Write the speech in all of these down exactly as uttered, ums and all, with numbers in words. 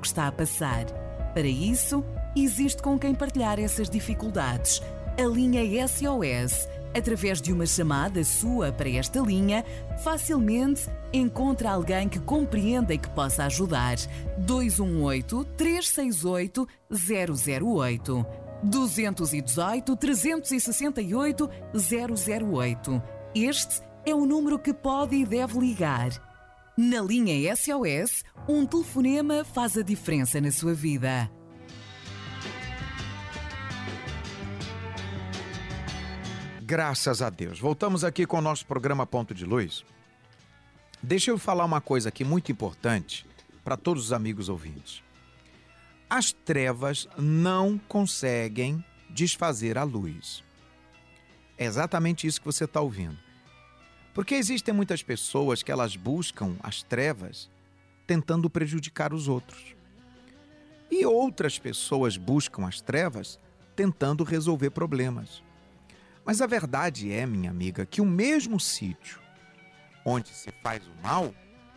que está a passar. Para isso, existe com quem partilhar essas dificuldades. A linha S O S, através de uma chamada sua para esta linha, facilmente encontra alguém que compreenda e que possa ajudar. dois um oito, três seis oito, zero zero oito. dois um oito, três seis oito, zero zero oito. Este é o número que pode e deve ligar. Na linha S O S, um telefonema faz a diferença na sua vida. Graças a Deus. Voltamos aqui com o nosso programa Ponto de Luz. Deixa eu falar uma coisa aqui muito importante para todos os amigos ouvintes. As trevas não conseguem desfazer a luz. É exatamente isso que você está ouvindo. Porque existem muitas pessoas que elas buscam as trevas tentando prejudicar os outros. E outras pessoas buscam as trevas tentando resolver problemas. Mas a verdade é, minha amiga, que o mesmo sítio onde se faz o mal,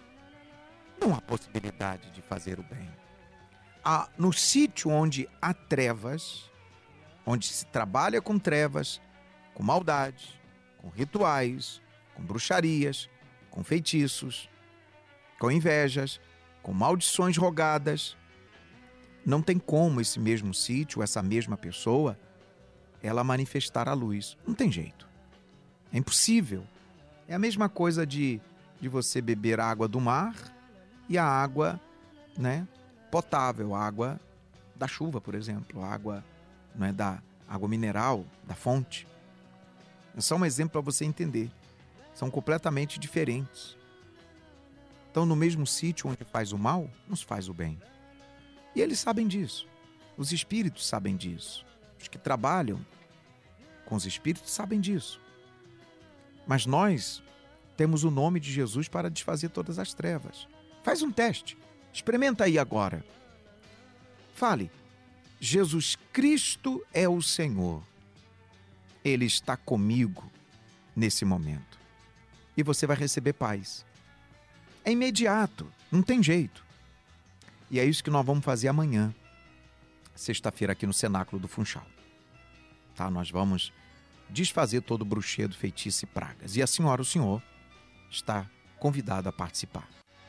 não há possibilidade de fazer o bem. Há, no sítio onde há trevas, onde se trabalha com trevas, com maldade, com rituais, com bruxarias, com feitiços, com invejas, com maldições rogadas, não tem como esse mesmo sítio, essa mesma pessoa, ela manifestar a luz. Não tem jeito. É impossível. É a mesma coisa de, de você beber a água do mar e a água, né, potável, a água da chuva, por exemplo, a água, não é, da água mineral, da fonte. É só um exemplo para você entender. São completamente diferentes. Então, no mesmo sítio onde faz o mal, nos faz o bem. E eles sabem disso. Os espíritos sabem disso. Os que trabalham com os espíritos sabem disso. Mas nós temos o nome de Jesus para desfazer todas as trevas. Faz um teste. Experimenta aí agora. Fale: Jesus Cristo é o Senhor. Ele está comigo nesse momento. E você vai receber paz. É imediato, não tem jeito. E é isso que nós vamos fazer amanhã, sexta-feira, aqui no Cenáculo do Funchal. Tá? Nós vamos desfazer todo o bruxedo, feitiço e pragas. E a senhora, o senhor, está convidado a participar.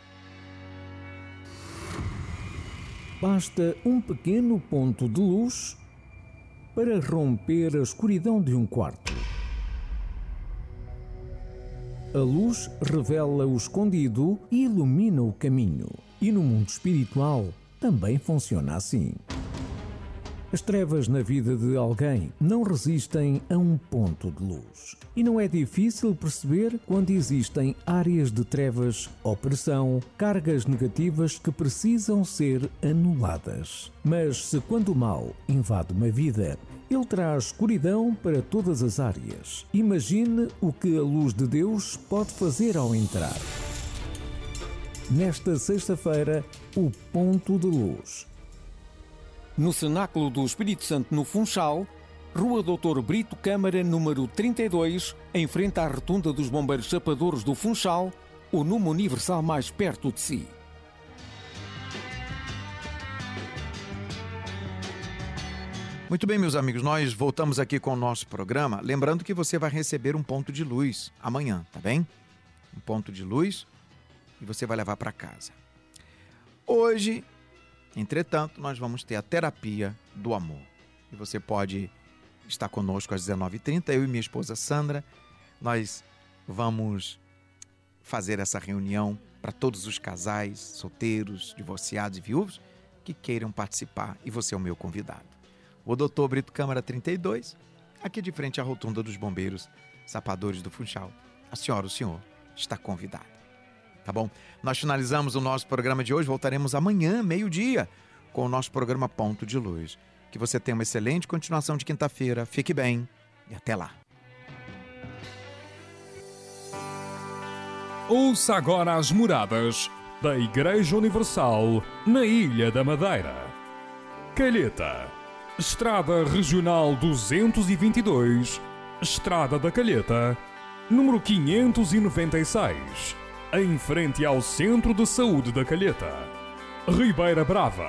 Basta um pequeno ponto de luz para romper a escuridão de um quarto. A luz revela o escondido e ilumina o caminho. E no mundo espiritual também funciona assim. As trevas na vida de alguém não resistem a um ponto de luz. E não é difícil perceber quando existem áreas de trevas, opressão, cargas negativas que precisam ser anuladas. Mas se quando o mal invade uma vida, ele traz escuridão para todas as áreas. Imagine o que a luz de Deus pode fazer ao entrar. Nesta sexta-feira, o ponto de luz. No Cenáculo do Espírito Santo, no Funchal, Rua doutor Brito Câmara, número trinta e dois, em frente à Rotunda dos Bombeiros Chapadores do Funchal, o número universal mais perto de si. Muito bem, meus amigos, nós voltamos aqui com o nosso programa, lembrando que você vai receber um ponto de luz amanhã, tá bem? Um ponto de luz e você vai levar para casa. Hoje, entretanto, nós vamos ter a terapia do amor. E você pode estar conosco às dezenove e trinta, eu e minha esposa Sandra. Nós vamos fazer essa reunião para todos os casais, solteiros, divorciados e viúvos que queiram participar, e você é o meu convidado. O doutor Brito Câmara trinta e dois, aqui de frente à Rotunda dos Bombeiros Chapadores do Funchal. A senhora, o senhor, está convidado. Tá bom? Nós finalizamos o nosso programa de hoje. Voltaremos amanhã, meio-dia, com o nosso programa Ponto de Luz. Que você tenha uma excelente continuação de quinta-feira. Fique bem e até lá. Ouça agora as moradas da Igreja Universal na Ilha da Madeira. Calheta, Estrada Regional duzentos e vinte e dois, Estrada da Calheta, número quinhentos e noventa e seis, em frente ao Centro de Saúde da Calheta. Ribeira Brava,